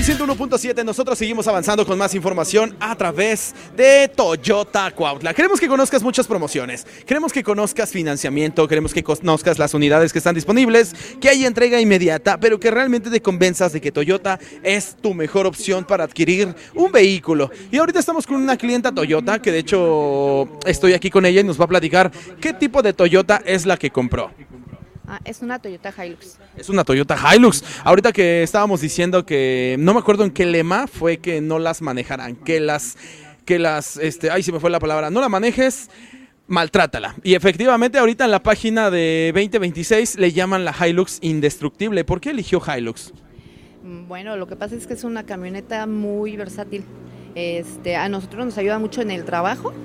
101.7, nosotros seguimos avanzando con más información a través de Toyota Cuautla. Queremos que conozcas muchas promociones, queremos que conozcas financiamiento, queremos que conozcas las unidades que están disponibles, que hay entrega inmediata, pero que realmente te convenzas de que Toyota es tu mejor opción para adquirir un vehículo. Y ahorita estamos con una clienta Toyota, que de hecho estoy aquí con ella y nos va a platicar qué tipo de Toyota es la que compró. Es una Toyota Hilux. Es una Toyota Hilux. Ahorita que estábamos diciendo que no me acuerdo en qué lema fue que no las manejaran, ay, se me fue la palabra, no la manejes, maltrátala. Y efectivamente ahorita en la página de 2026 le llaman la Hilux indestructible. ¿Por qué eligió Hilux? Bueno, lo que pasa es que es una camioneta muy versátil. A nosotros nos ayuda mucho en el trabajo.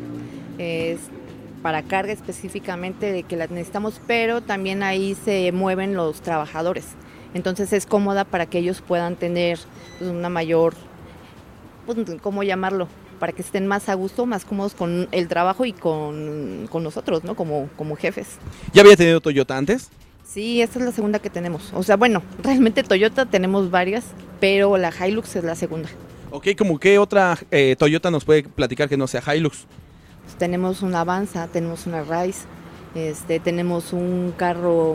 Para carga específicamente de que la necesitamos, pero también ahí se mueven los trabajadores. Entonces es cómoda para que ellos puedan tener pues, una mayor, pues, ¿cómo llamarlo? Para que estén más a gusto, más cómodos con el trabajo y con nosotros, ¿no? Como jefes. ¿Ya había tenido Toyota antes? Sí, esta es la segunda que tenemos. O sea, bueno, realmente Toyota tenemos varias, pero la Hilux es la segunda. Ok, ¿como qué otra Toyota nos puede platicar que no sea Hilux? Tenemos una Avanza, tenemos una Rise, tenemos un carro,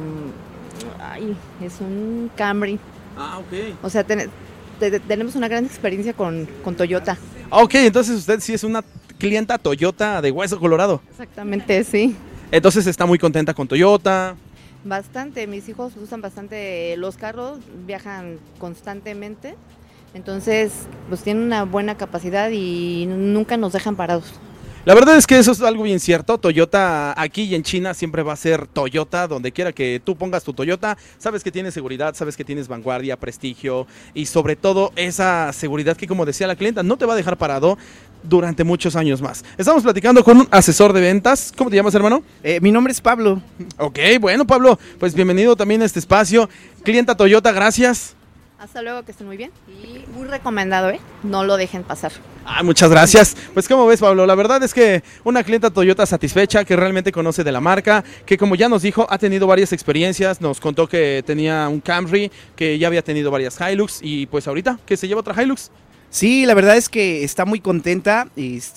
es un Camry. Ah, ok. O sea, tenemos una gran experiencia con Toyota. Ok, entonces usted sí es una clienta Toyota de hueso colorado. Exactamente, sí. Entonces está muy contenta con Toyota. Bastante, mis hijos usan bastante los carros, viajan constantemente, entonces pues tienen una buena capacidad y nunca nos dejan parados. La verdad es que eso es algo bien cierto. Toyota aquí y en China siempre va a ser Toyota. Donde quiera que tú pongas tu Toyota, sabes que tienes seguridad, sabes que tienes vanguardia, prestigio y sobre todo esa seguridad que, como decía la clienta, no te va a dejar parado durante muchos años más. Estamos platicando con un asesor de ventas. ¿Cómo te llamas, hermano? Mi nombre es Pablo. Ok, bueno, Pablo, pues bienvenido también a este espacio. Clienta Toyota, gracias. Hasta luego, que estén muy bien. Y muy recomendado, no lo dejen pasar. Muchas gracias. Pues como ves, Pablo, la verdad es que una clienta Toyota satisfecha, que realmente conoce de la marca, que como ya nos dijo, ha tenido varias experiencias, nos contó que tenía un Camry, que ya había tenido varias Hilux y pues ahorita que se lleva otra Hilux. Sí, la verdad es que está muy contenta,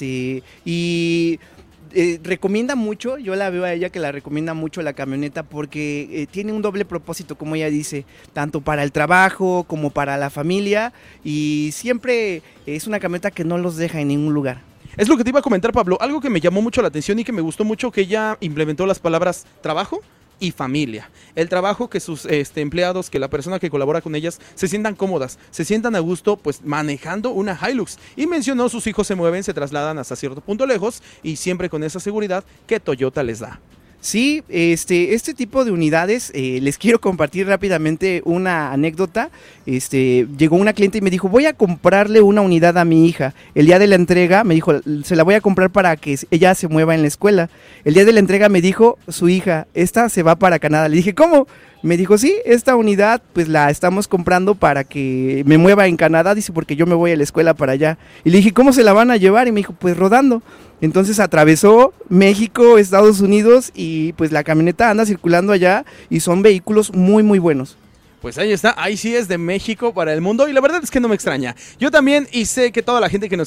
recomienda mucho, yo la veo a ella que la recomienda mucho la camioneta porque tiene un doble propósito, como ella dice, tanto para el trabajo como para la familia, y siempre es una camioneta que no los deja en ningún lugar. Es lo que te iba a comentar, Pablo, algo que me llamó mucho la atención y que me gustó mucho, que ella implementó las palabras trabajo y familia. El trabajo, que sus empleados, que la persona que colabora con ellas se sientan cómodas, se sientan a gusto pues manejando una Hilux. Y mencionó, sus hijos se mueven, se trasladan hasta cierto punto lejos y siempre con esa seguridad que Toyota les da. Sí, este tipo de unidades, les quiero compartir rápidamente una anécdota. Llegó una cliente y me dijo, voy a comprarle una unidad a mi hija. El día de la entrega me dijo, se la voy a comprar para que ella se mueva en la escuela. El día de la entrega me dijo su hija, esta se va para Canadá. Le dije, ¿cómo? Me dijo, sí, esta unidad pues la estamos comprando para que me mueva en Canadá, dice, porque yo me voy a la escuela para allá. Y le dije, ¿cómo se la van a llevar? Y me dijo, pues rodando. Entonces atravesó México, Estados Unidos y pues la camioneta anda circulando allá y son vehículos muy muy buenos. Pues ahí está, ahí sí es de México para el mundo y la verdad es que no me extraña. Yo también, y sé que toda la gente que nos